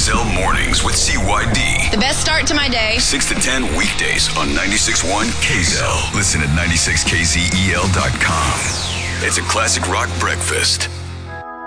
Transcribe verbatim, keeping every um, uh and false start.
K-Zell Mornings with C Y D. The best start to my day. six to ten weekdays on ninety-six point one K-Zell. Listen at ninety-six K Z E L dot com. It's a classic rock breakfast.